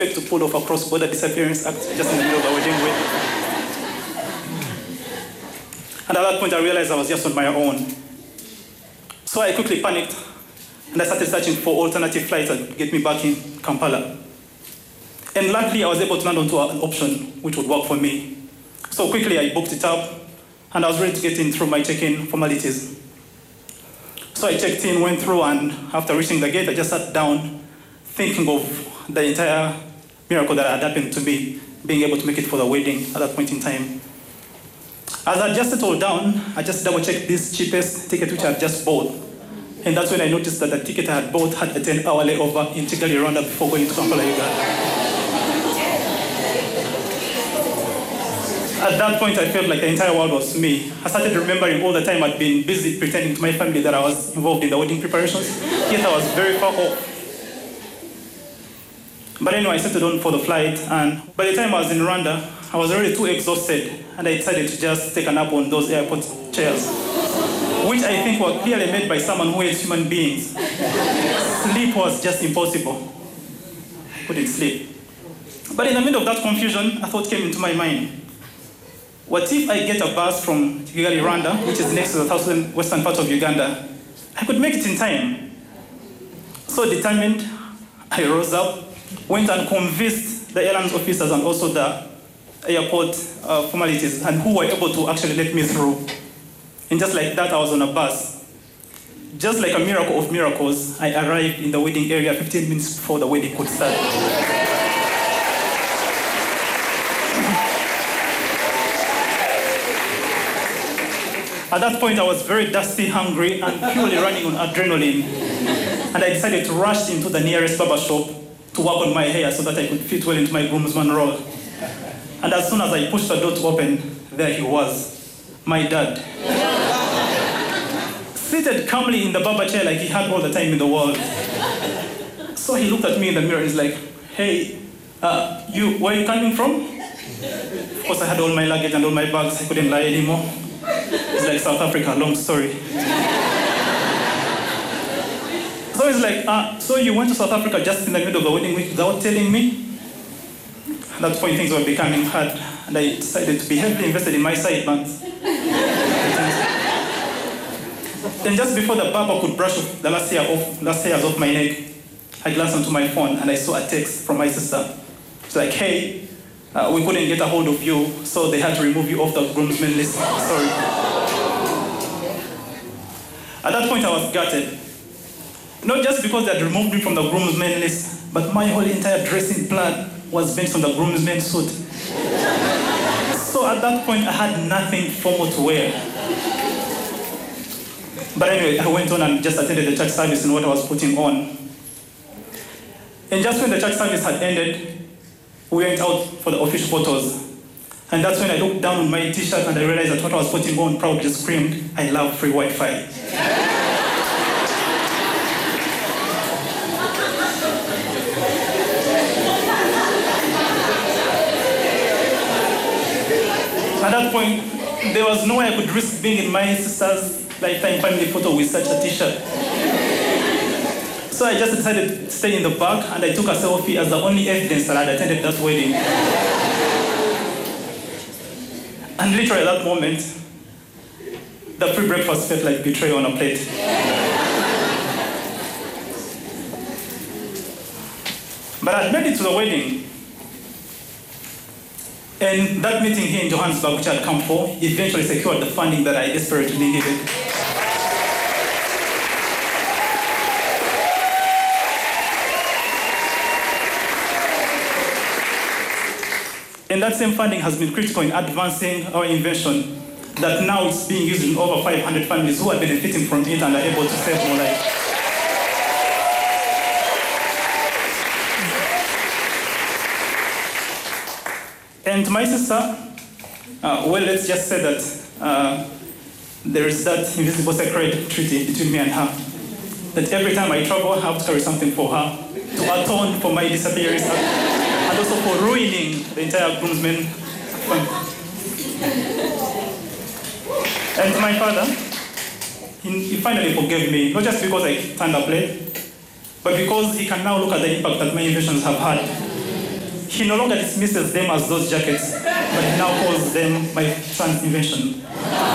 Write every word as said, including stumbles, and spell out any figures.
to pull off a cross-border disappearance act just in the middle of the wedding week. And at that point, I realized I was just on my own. So I quickly panicked, and I started searching for alternative flights that would get me back in Kampala. And luckily, I was able to land onto an option which would work for me. So quickly, I booked it up, and I was ready to get in through my check-in formalities. So I checked in, went through, and after reaching the gate, I just sat down, thinking of the entire miracle that had happened to me, being able to make it for the wedding at that point in time. As I just settled down, I just double-checked this cheapest ticket which I had just bought. And that's when I noticed that the ticket I had bought had a ten-hour layover in Kigali, Rwanda before going to Kampala, Uganda. At that point, I felt like the entire world was me. I started remembering all the time I'd been busy pretending to my family that I was involved in the wedding preparations, yet I was very far off. But anyway, I settled on for the flight, and by the time I was in Rwanda, I was already too exhausted, and I decided to just take a nap on those airport chairs, which I think were clearly made by someone who hates human beings. Sleep was just impossible. I couldn't sleep. But in the middle of that confusion, a thought came into my mind. What if I get a bus from Kigali, Rwanda, which is next to the southern western part of Uganda? I could make it in time. So determined, I rose up, went and convinced the airlines officers and also the airport uh, formalities, and who were able to actually let me through. And just like that, I was on a bus. Just like a miracle of miracles, I arrived in the wedding area fifteen minutes before the wedding could start. At that point, I was very dusty, hungry, and purely running on adrenaline. And I decided to rush into the nearest barber shop to work on my hair so that I could fit well into my groomsman role. And as soon as I pushed the door to open, there he was, my dad. Seated calmly in the barber chair like he had all the time in the world. So he looked at me in the mirror and he's like, hey, uh, you, where are you coming from? Of course, I had all my luggage and all my bags. I couldn't lie anymore. It's like South Africa, long story. So he's like, uh, so you went to South Africa just in the middle of the wedding week without telling me? At that point, things were becoming hard, and I decided to be heavily invested in my sideburns. Then just before the barber could brush the last hair off, last hairs off my neck, I glanced onto my phone and I saw a text from my sister. It's like, hey, Uh, we couldn't get a hold of you, so they had to remove you off the groomsmen list. Sorry. At that point, I was gutted. Not just because they had removed me from the groomsmen list, but my whole entire dressing plan was based on the groomsmen suit. So at that point, I had nothing formal to wear. But anyway, I went on and just attended the church service and what I was putting on. And just when the church service had ended, we went out for the official photos. And that's when I looked down on my t-shirt and I realized that what I was putting on proudly screamed, I love free Wi-Fi. At that point, there was no way I could risk being in my sister's lifetime family photo with such a t-shirt. So I just decided to stay in the back and I took a selfie as the only evidence that I had attended that wedding. And literally at that moment, the free breakfast felt like betrayal on a plate. But I made it to the wedding. And that meeting here in Johannesburg, which I had come for, eventually secured the funding that I desperately needed. And that same funding has been critical in advancing our invention that now it's being used in over five hundred families who are benefiting from it and are able to save more lives. And my sister, uh, well, let's just say that uh, there is that invisible sacred treaty between me and her. That every time I travel, I have to carry something for her to atone for my disappearance. And also for ruining the entire groomsmen fund. And my father, he, he finally forgave me, not just because I turned up late, but because he can now look at the impact that my inventions have had. he no longer dismisses them as those jackets, but he now calls them my son's invention.